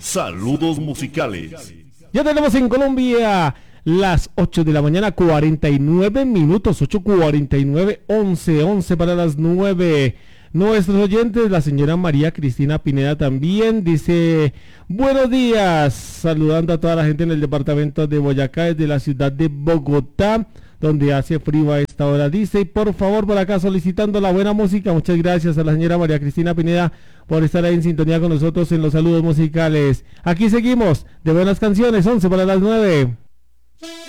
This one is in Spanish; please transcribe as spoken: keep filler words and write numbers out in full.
Saludos musicales. Ya tenemos en Colombia las ocho de la mañana, cuarenta y nueve minutos, ocho cuarenta y nueve, once, once para las nueve. Nuestros oyentes, la señora María Cristina Pineda también dice, buenos días, saludando a toda la gente en el departamento de Boyacá, desde la ciudad de Bogotá, donde hace frío a esta hora. Dice, y por favor, por acá solicitando la buena música. Muchas gracias a la señora María Cristina Pineda por estar ahí en sintonía con nosotros en los saludos musicales. Aquí seguimos, de buenas canciones, once para las nueve.